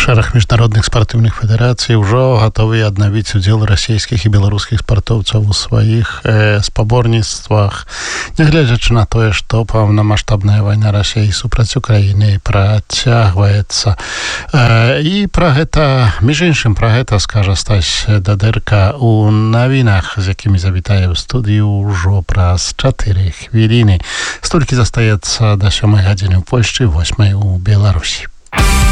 Шэраг міжнародных спартыўных федэрацый ужо гатовы аднавіць удзел расійскіх і беларускіх спартоўцаў у сваіх спаборніцтвах, нягледзячы на тое, што паўнамаштабная вайна Расіі супраць Украіны працягваецца. І пра гэта, між іншым, пра гэта скажа Стась Дадырка у навінах, з якімі завітае ў студыю ўжо праз 4 хвіліны. Столькі застаецца да 7 гадзіны ў Польшчы, 8 у Беларусі.